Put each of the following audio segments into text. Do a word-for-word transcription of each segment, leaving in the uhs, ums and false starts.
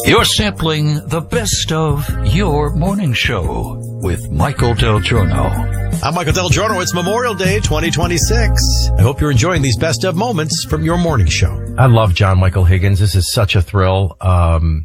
You're sampling the best of your morning show with Michael Del Giorno. I'm Michael Del Giorno. It's Memorial Day twenty twenty-six. I hope you're enjoying these best of moments from your morning show. I love John Michael Higgins. This is such a thrill. Um,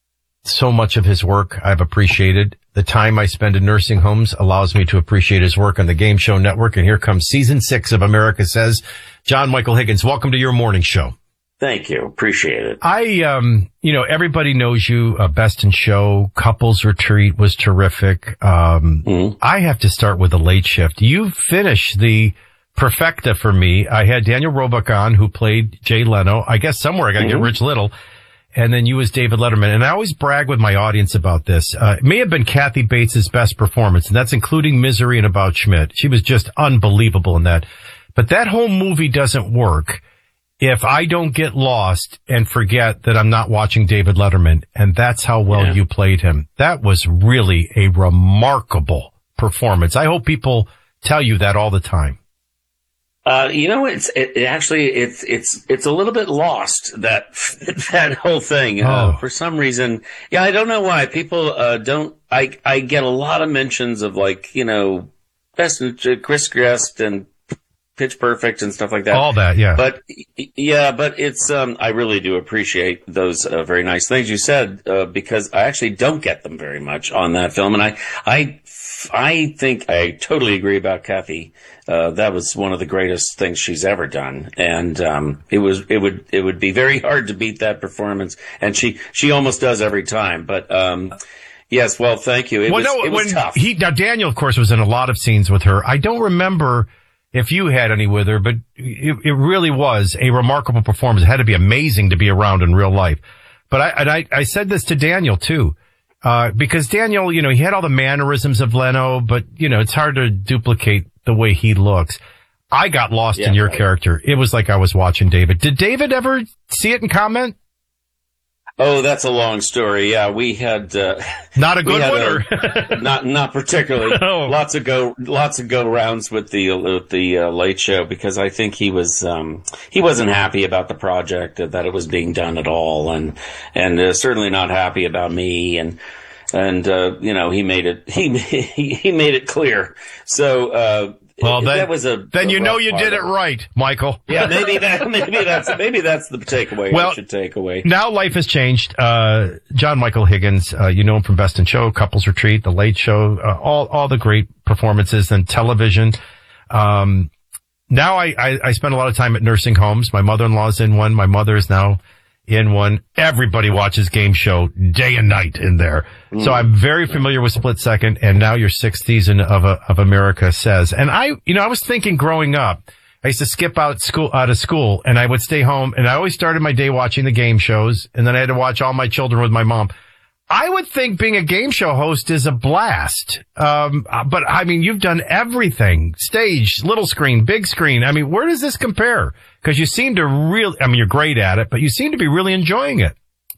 so much of his work I've appreciated. The time I spend in nursing homes allows me to appreciate his work on the Game Show Network. And here comes season six of America Says. John Michael Higgins, welcome to your morning show. Thank you. Appreciate it. I, um, you know, everybody knows you, uh, Best in Show. Couples Retreat was terrific. Um, mm-hmm. I have to start with the late shift. You finished the perfecta for me. I had Daniel Roebuck on, who played Jay Leno. I guess somewhere I got to mm-hmm. get Rich Little. And then you as David Letterman. And I always brag with my audience about this. Uh, it may have been Kathy Bates' best performance, and that's including Misery and About Schmidt. She was just unbelievable in that. But that whole movie doesn't work if I don't get lost and forget that I'm not watching David Letterman. And that's how well yeah. you played him. That was really a remarkable performance. I hope people tell you that all the time. Uh, you know, it's, it, it actually, it's, it's, it's a little bit lost, that, that whole thing. Uh, oh. For some reason. Yeah, I don't know why people, uh, don't, I, I get a lot of mentions of, like, you know, Best in Chris Guest and Pitch Perfect and stuff like that. All that, yeah. But, yeah, but it's, um, I really do appreciate those, uh, very nice things you said, uh, because I actually don't get them very much on that film. And I, I, I think I totally agree about Kathy. Uh, that was one of the greatest things she's ever done. And, um, it was, it would, it would be very hard to beat that performance. And she, she almost does every time. But, um, yes, well, thank you. It well, was, no, it was when tough. He, now, Daniel, of course, was in a lot of scenes with her. I don't remember if you had any with her, but it, it really was a remarkable performance. It had to be amazing to be around in real life. But I, and I, I said this to Daniel too, uh, because Daniel, you know, he had all the mannerisms of Leno, but, you know, it's hard to duplicate the way he looks. I got lost yeah, in your right. character. It was like I was watching David. Did David ever see it and comment? Oh, that's a long story. Yeah, we had uh, not a good one, or a, not not particularly. Oh. Lots of go lots of go rounds with the with the uh, Late Show, because I think he was um, he wasn't happy about the project, uh, that it was being done at all, and and uh, certainly not happy about me, and and uh, you know, he made it he he made it clear. So. Uh, Well, then, that was a, then a you know you did it right, Michael. Yeah, maybe that, maybe that's, maybe that's the takeaway. Well, I should take away. Now life has changed. Uh, John Michael Higgins, uh, you know him from Best in Show, Couples Retreat, The Late Show, uh, all, all the great performances in television. Um, now I, I, I spend a lot of time at nursing homes. My mother-in-law's in one. My mother is now in one. Everybody watches Game Show day and night in there. Mm. So I'm very familiar with Split Second, and now your sixth season of uh, of America Says. And I, you know, I was thinking growing up, I used to skip out school, out of school, and I would stay home, and I always started my day watching the game shows, and then I had to watch all my children with my mom. I would think being a game show host is a blast. Um, but I mean, you've done everything. Stage, little screen, big screen. I mean, where does this compare? Because you seem to really, I mean, you're great at it, but you seem to be really enjoying it.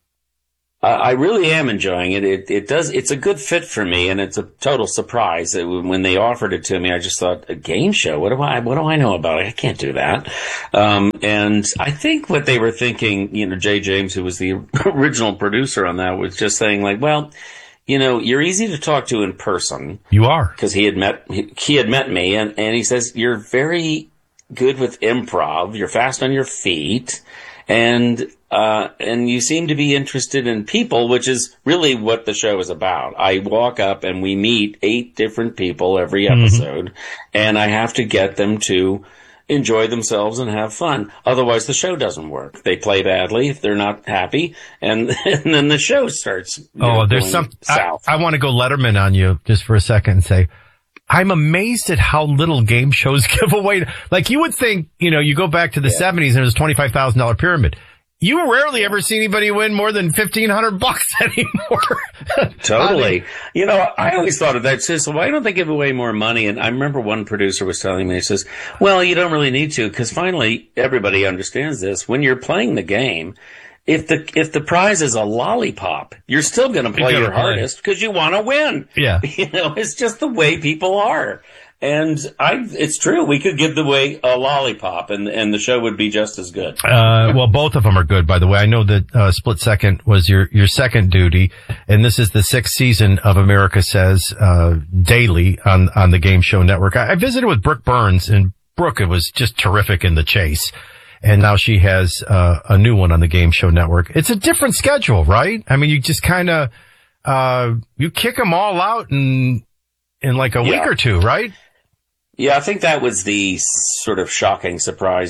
Uh, I really am enjoying it. It, it does, it's a good fit for me, and it's a total surprise. It, when they offered it to me, I just thought, a game show? What do I, what do I know about it? I can't do that. Um, and I think what they were thinking, you know, Jay James, who was the original producer on that, was just saying, like, well, you know, you're easy to talk to in person. You are. Because he had met, he, he had met me, and, and he says, you're very good with improv. You're fast on your feet. And, uh, and you seem to be interested in people, which is really what the show is about. I walk up and we meet eight different people every episode, mm-hmm. and I have to get them to enjoy themselves and have fun. Otherwise, the show doesn't work. They play badly if they're not happy, and, and then the show starts. Oh, know, there's some, south. I, I want to go Letterman on you just for a second and say, I'm amazed at how little game shows give away. Like, you would think, you know, you go back to the yeah. seventies and it was a twenty-five thousand dollars pyramid. You rarely ever see anybody win more than fifteen hundred bucks anymore. Totally. I mean, you know, I always thought of that. Says, so why don't they give away more money? And I remember one producer was telling me, he says, well, you don't really need to, because finally everybody understands this. When you're playing the game, if the if the prize is a lollipop, you're still going to play your play. hardest because you want to win. Yeah. You know, it's just the way people are. And I, it's true. We could give away a lollipop, and and the show would be just as good. Uh, well, both of them are good, by the way. I know that uh, Split Second was your your second duty, and this is the sixth season of America Says uh, daily on on the Game Show Network. I, I visited with Brooke Burns, and Brooke it was just terrific in The Chase, and now she has uh, a new one on the Game Show Network. It's a different schedule, right? I mean, you just kind of uh, you kick them all out in in like a Yeah. week or two, right? Yeah, I think that was the sort of shocking surprise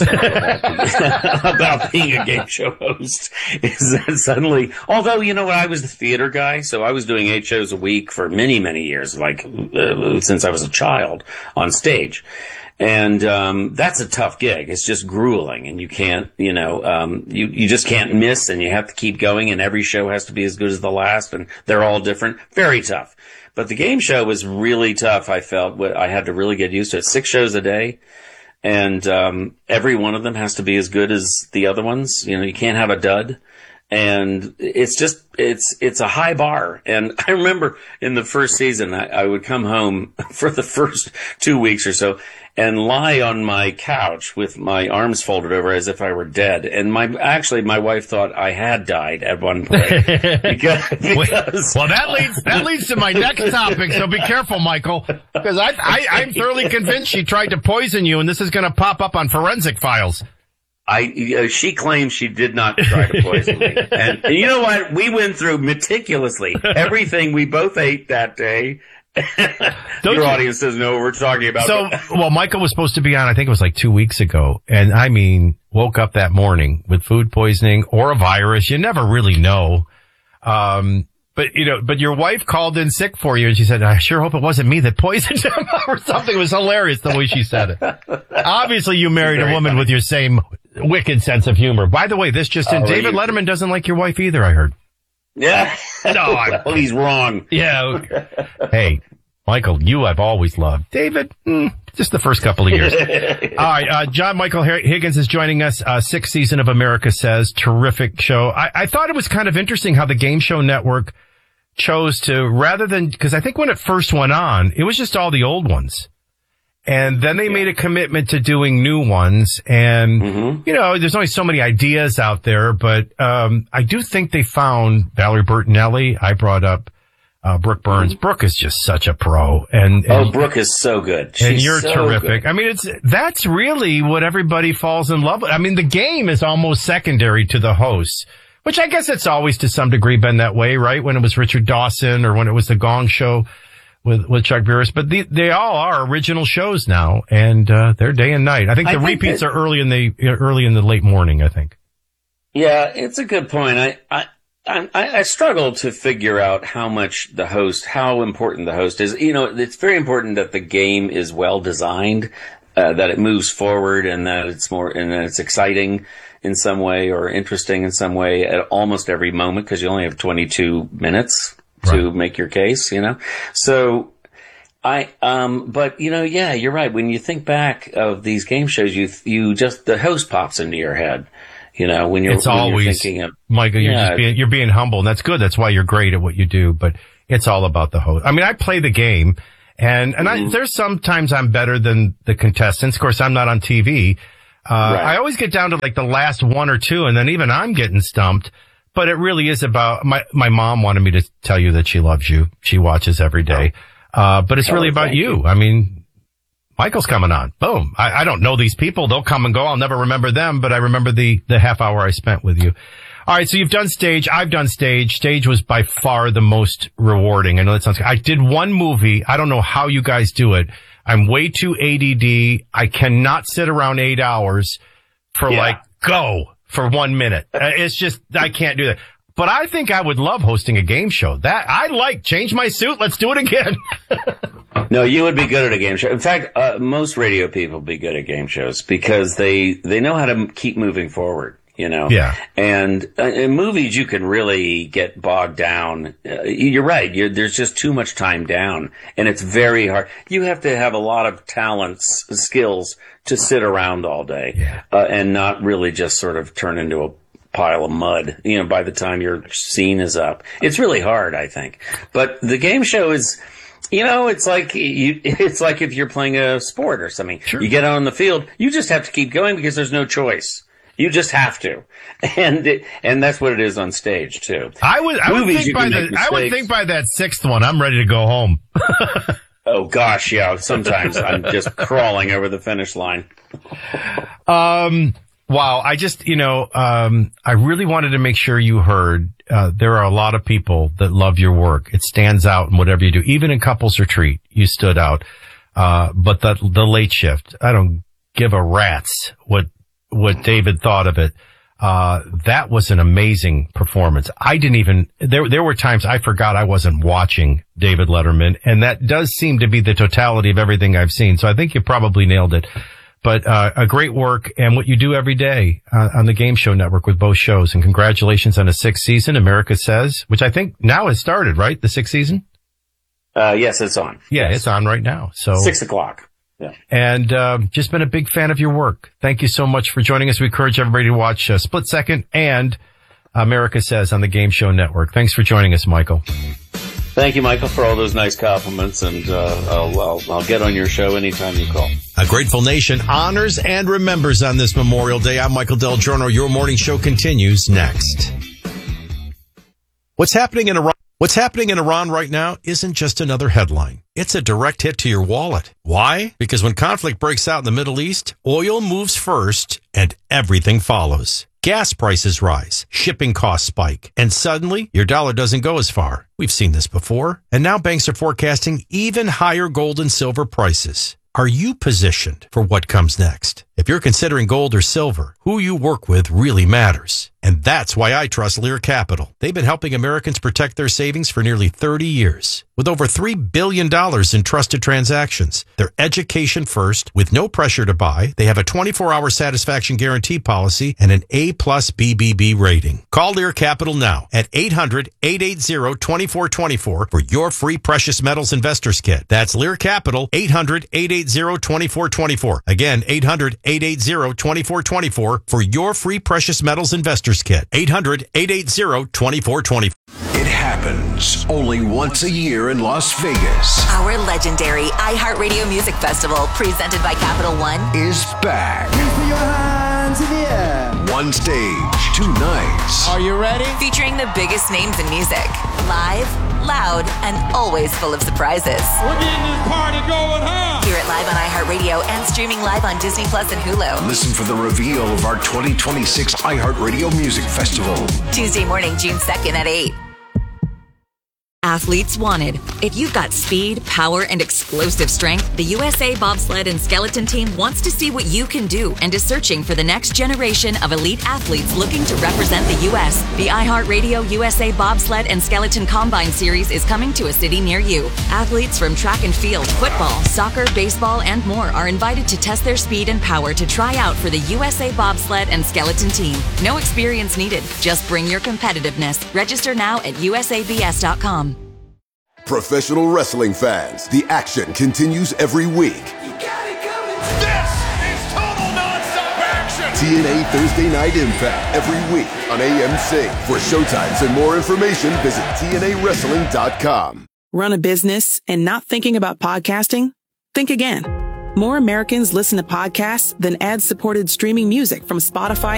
about, about being a game show host, is that suddenly, although, you know what, I was the theater guy, so I was doing eight shows a week for many, many years, like, uh, since I was a child on stage. And, um, that's a tough gig. It's just grueling, and you can't, you know, um, you, you just can't miss, and you have to keep going, and every show has to be as good as the last, and they're all different. Very tough. But the game show was really tough, I felt. I had to really get used to it. Six shows a day, and um every one of them has to be as good as the other ones. You know, you can't have a dud. And it's just, it's, it's a high bar. And I remember in the first season, I, I would come home for the first two weeks or so and lie on my couch with my arms folded over as if I were dead. And my, actually, my wife thought I had died at one point. because, because Well, that leads that leads to my next topic. So be careful, Michael, because I, I I'm thoroughly convinced she tried to poison you, and this is going to pop up on forensic files. I, uh, she claims she did not try to poison me. And, and you know what? We went through meticulously everything we both ate that day. Your you? audience doesn't know what we're talking about. So, well, Michael was supposed to be on, I think it was like two weeks ago. And I mean, woke up that morning with food poisoning or a virus. You never really know. Um, but, you know, but your wife called in sick for you, and she said, I sure hope it wasn't me that poisoned him or something. It was hilarious the way she said it. Obviously, you married a woman funny. with your same wicked sense of humor. By the way, this just in, Oh, David you- Letterman doesn't like your wife either, I heard. Yeah. No, I- well, he's wrong. Yeah. Okay. Hey, Michael, you I've always loved. David, mm, just the first couple of years. All right. Uh, John Michael Higgins is joining us. Uh, sixth season of America Says. Terrific show. I, I thought it was kind of interesting how the Game Show Network chose to, rather than, because I think when it first went on, it was just all the old ones. And then they made a commitment to doing new ones. And, Mm-hmm. you know, there's only so many ideas out there, but, um, I do think they found Valerie Bertinelli. I brought up, uh, Brooke Burns. Mm-hmm. Brooke is just such a pro. And, and Oh, Brooke is so good. She's and you're so terrific. good. I mean, it's, that's really what everybody falls in love with. I mean, the game is almost secondary to the hosts, which I guess it's always to some degree been that way, right? When it was Richard Dawson or when it was the Gong Show with, with Chuck Barris, but the, they all are original shows now, and, uh, they're day and night. I think the I think repeats that- are early in the, early in the late morning, I think. Yeah, it's a good point. I, I, I, I struggle to figure out how much the host, how important the host is. You know, it's very important that the game is well designed, uh, that it moves forward, and that it's more, and that it's exciting in some way or interesting in some way at almost every moment, because you only have twenty-two minutes to Right. make your case, you know? So, I, um, but you know, yeah, you're right. When you think back of these game shows, you, you just, the host pops into your head, you know, when you're, It's when always, you're thinking of, Michael, you're Yeah. just being, you're being humble, and that's good. That's why you're great at what you do, but it's all about the host. I mean, I play the game, and, and Mm-hmm. I, there's sometimes I'm better than the contestants. Of course, I'm not on T V. Uh, Right. I always get down to like the last one or two, and then even I'm getting stumped. But it really is about, my, my mom wanted me to tell you that she loves you. She watches every day. Uh, but it's Oh, really about thank you. I mean, Michael's coming on. Boom. I, I don't know these people. They'll come and go. I'll never remember them, but I remember the, the half hour I spent with you. All right. So you've done stage. I've done stage. Stage was by far the most rewarding. I know that sounds, I did one movie. I don't know how you guys do it. I'm way too A D D. I cannot sit around eight hours for Yeah. like go for one minute. Uh, It's just, I can't do that. But I think I would love hosting a game show. That I like. Change my suit. Let's do it again. No, you would be good at a game show. In fact, uh, most radio people be good at game shows because they, they know how to m- keep moving forward, you know? Yeah. And uh, in movies, you can really get bogged down. Uh, you're right. You're, there's just too much time down, and it's very hard. You have to have a lot of talents, skills to sit around all day, Yeah. uh, and not really just sort of turn into a pile of mud, you know, by the time your scene is up. It's really hard, I think. But the game show is, You know, it's like you, it's like if you're playing a sport or something. Sure. You get out on the field, you just have to keep going because there's no choice. You just have to, and it, and that's what it is on stage too. I would, I would Movies, think by the, I would think by that sixth one, I'm ready to go home. Oh gosh, yeah. Sometimes I'm just crawling over the finish line. Um. Wow. I just, you know, um, I really wanted to make sure you heard, uh, there are a lot of people that love your work. It stands out in whatever you do. Even in Couples Retreat, you stood out. Uh, but the, the late shift, I don't give a rat's what, what David thought of it. Uh, that was an amazing performance. I didn't even, there, there were times I forgot I wasn't watching David Letterman. And that does seem to be the totality of everything I've seen. So I think you probably nailed it. But uh, a great work and what you do every day uh, on the Game Show Network with both shows. And congratulations on the sixth season, America Says, which I think now has started, right? The sixth season? Uh, yes, it's on. Yeah, yes. It's on right now. So Six o'clock. Yeah. And uh, just been a big fan of your work. Thank you so much for joining us. We encourage everybody to watch uh, Split Second and America Says on the Game Show Network. Thanks for joining us, Michael. Thank you, Michael, for all those nice compliments, and uh, I'll, I'll, I'll get on your show anytime you call. A Grateful Nation honors and remembers on this Memorial Day. I'm Michael Del Giorno. Your morning show continues next. What's happening in Iran? What's happening in Iran right now isn't just another headline. It's a direct hit to your wallet. Why? Because when conflict breaks out in the Middle East, oil moves first and everything follows. Gas prices rise, shipping costs spike, and suddenly your dollar doesn't go as far. We've seen this before, and now banks are forecasting even higher gold and silver prices. Are you positioned for what comes next? If you're considering gold or silver, who you work with really matters. And that's why I trust Lear Capital. They've been helping Americans protect their savings for nearly thirty years. With over three billion dollars in trusted transactions, they're education first, with no pressure to buy. They have a twenty-four hour satisfaction guarantee policy and an A plus B B B rating. Call Lear Capital now at eight hundred, eight eight zero, two four two four for your free precious metals investors kit. That's Lear Capital, eight hundred, eight eight zero, two four two four. Again, eight hundred, eight eight zero, two four two four for your free precious metals investors kit. eight hundred, eight eight zero, two four two four. It happens only once a year in Las Vegas. Our legendary iHeartRadio Music Festival, presented by Capital One, Is back. Put your hands in the air. One stage, two nights. Are you ready? featuring the biggest names in music. Live, loud, and always full of surprises. We're getting this party going, huh? Hear it live on iHeartRadio and streaming live on Disney Plus and Hulu. Listen for the reveal of our twenty twenty-six iHeartRadio Music Festival. Tuesday morning, June second at eight. Athletes wanted. If you've got speed, power, and explosive strength, the U S A Bobsled and Skeleton Team wants to see what you can do and is searching for the next generation of elite athletes looking to represent the U S. The iHeartRadio U S A Bobsled and Skeleton Combine Series is coming to a city near you. Athletes from track and field, football, soccer, baseball, and more are invited to test their speed and power to try out for the U S A Bobsled and Skeleton Team. No experience needed. Just bring your competitiveness. Register now at U S A B S dot com. Professional wrestling fans, the action continues every week. You got it coming. This is total nonstop action. T N A Thursday Night Impact every week on A M C. For showtimes and more information, visit T N A wrestling dot com. Run a business and not thinking about podcasting? Think again. More Americans listen to podcasts than ad-supported streaming music from Spotify